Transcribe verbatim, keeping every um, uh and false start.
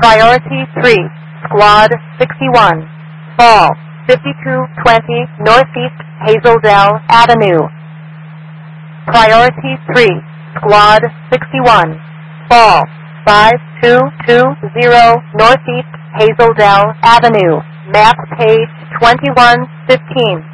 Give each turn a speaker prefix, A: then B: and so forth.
A: Priority three, Squad sixty-one, Ball fifty-two twenty Northeast Hazeldale Avenue. Priority three, Squad sixty-one, Ball five two two zero Northeast Hazeldale Avenue. Map page twenty-one fifteen.